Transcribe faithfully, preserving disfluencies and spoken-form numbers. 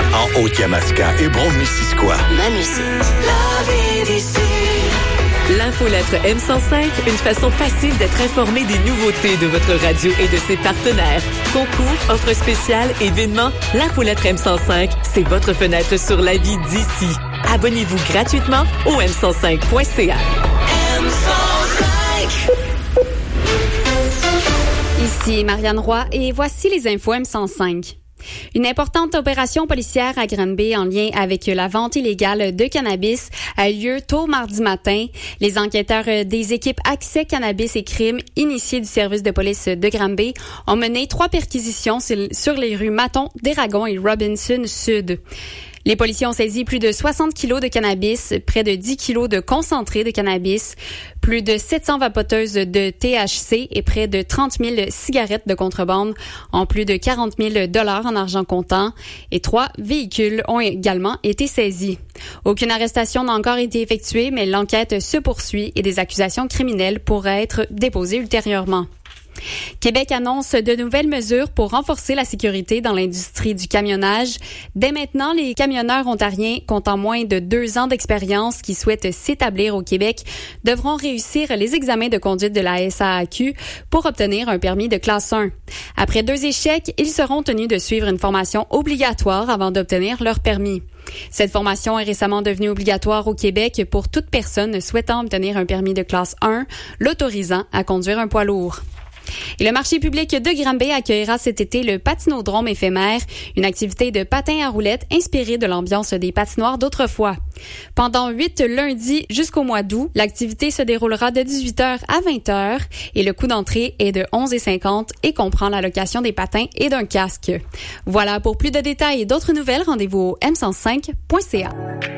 en Haute-Yamaska et Brome-Missisquoi. Ma musique. La vie d'ici. L'infolettre M cent cinq, une façon facile d'être informé des nouveautés de votre radio et de ses partenaires. Concours, offres spéciales, événements, l'infolettre M cent cinq, c'est votre fenêtre sur la vie d'ici. Abonnez-vous gratuitement au m cent cinq point c a. M cent cinq. Ici Marianne Roy et voici les infos M cent cinq. Une importante opération policière à Granby en lien avec la vente illégale de cannabis a eu lieu tôt mardi matin. Les enquêteurs des équipes Accès Cannabis et Crimes initiés du service de police de Granby ont mené trois perquisitions sur les rues Maton, Déragon et Robinson Sud. Les policiers ont saisi plus de soixante kilos de cannabis, près de dix kilos de concentré de cannabis, plus de sept cents vapoteuses de T H C et près de trente mille cigarettes de contrebande, en plus de quarante mille dollars en argent comptant, et trois véhicules ont également été saisis. Aucune arrestation n'a encore été effectuée, mais l'enquête se poursuit et des accusations criminelles pourraient être déposées ultérieurement. Québec annonce de nouvelles mesures pour renforcer la sécurité dans l'industrie du camionnage. Dès maintenant, les camionneurs ontariens comptant moins de deux ans d'expérience qui souhaitent s'établir au Québec devront réussir les examens de conduite de la S A A Q pour obtenir un permis de classe un. Après deux échecs, ils seront tenus de suivre une formation obligatoire avant d'obtenir leur permis. Cette formation est récemment devenue obligatoire au Québec pour toute personne souhaitant obtenir un permis de classe un, l'autorisant à conduire un poids lourd. Et le marché public de Granby accueillera cet été le patinodrome éphémère, une activité de patin à roulettes inspirée de l'ambiance des patinoires d'autrefois. Pendant huit lundis jusqu'au mois d'août, l'activité se déroulera de dix-huit heures à vingt heures et le coût d'entrée est de onze dollars cinquante et comprend la location des patins et d'un casque. Voilà, pour plus de détails et d'autres nouvelles, rendez-vous au m cent cinq point c a.